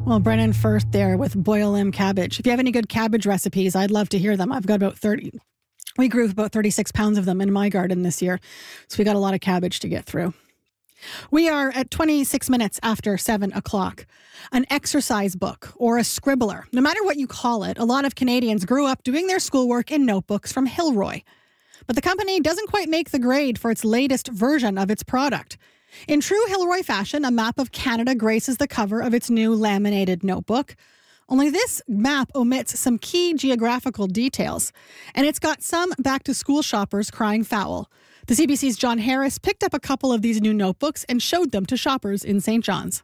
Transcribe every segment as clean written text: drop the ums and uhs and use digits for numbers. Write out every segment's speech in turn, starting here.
Well, Brennan Firth there with Boyle Limb cabbage. If you have any good cabbage recipes, I'd love to hear them. I've got about 30. We grew about 36 pounds of them in my garden this year. So we got a lot of cabbage to get through. We are at 26 minutes after 7 o'clock. An exercise book or a scribbler, no matter what you call it, a lot of Canadians grew up doing their schoolwork in notebooks from Hilroy. But the company doesn't quite make the grade for its latest version of its product. In true Hilroy fashion, a map of Canada graces the cover of its new laminated notebook. Only this map omits some key geographical details, and it's got some back-to-school shoppers crying foul. The CBC's John Harris picked up a couple of these new notebooks and showed them to shoppers in St. John's.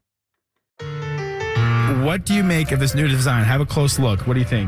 What do you make of this new design? Have a close look. What do you think?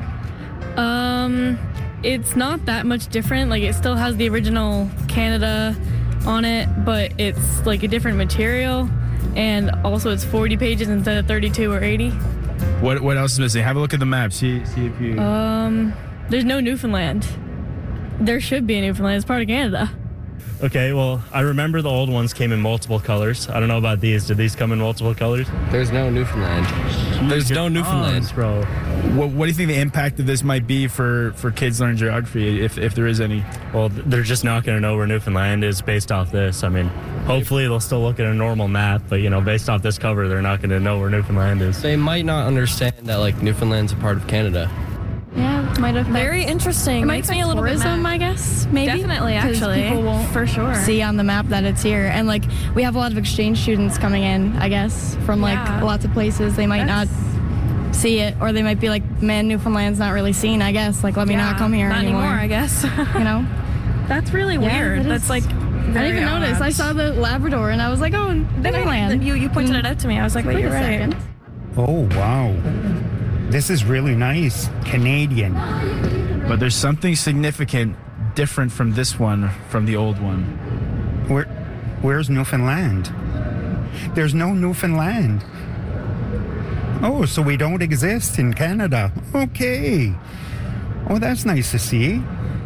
It's not that much different. Like, it still has the original Canada on it, but it's like a different material, and also it's 40 pages instead of 32 or 80. What else is missing? Have a look at the map. See if you... There's no Newfoundland. There should be a Newfoundland. It's part of Canada. Okay, well, I remember the old ones came in multiple colors. I don't know about these. Did these come in multiple colors? There's no Newfoundland. There's no Newfoundland. Bro. What do you think the impact of this might be for kids learning geography, if there is any? Well, they're just not going to know where Newfoundland is based off this. I mean, hopefully they'll still look at a normal map, but, based off this cover, they're not going to know where Newfoundland is. They might not understand that, Newfoundland's a part of Canada. Yeah, might have. Very interesting. It makes me a little tourism, I guess. Maybe definitely, actually, people won't for sure see on the map that it's here, and we have a lot of exchange students coming in. I guess from lots of places. They might not see it, or they might be like, "Man, Newfoundland's not really seen." I guess let me not come here anymore. I guess That's really weird. That's I didn't even notice. I saw the Labrador, and I was like, "Oh, Newfoundland." You pointed it out to me. I was like, "Wait, you're right." Oh wow. This is really nice. Canadian. But there's something significant different from this one, from the old one. Where's Newfoundland? There's no Newfoundland. Oh, so we don't exist in Canada. Okay. Oh, that's nice to see.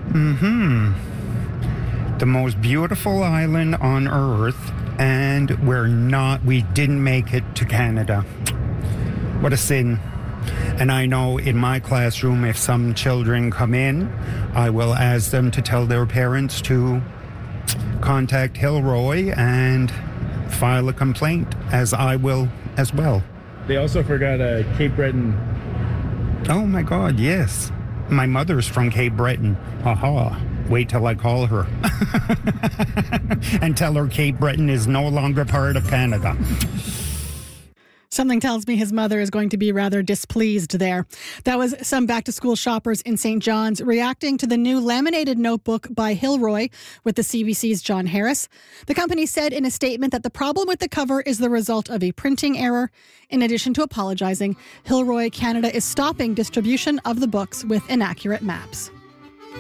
The most beautiful island on Earth, and we didn't make it to Canada. What a sin. And I know in my classroom, if some children come in, I will ask them to tell their parents to contact Hilroy and file a complaint, as I will as well. They also forgot Cape Breton. Oh my God, yes. My mother's from Cape Breton. Aha. Wait till I call her. And tell her Cape Breton is no longer part of Canada. Something tells me his mother is going to be rather displeased there. That was some back-to-school shoppers in St. John's reacting to the new laminated notebook by Hilroy with the CBC's John Harris. The company said in a statement that the problem with the cover is the result of a printing error. In addition to apologizing, Hilroy Canada is stopping distribution of the books with inaccurate maps.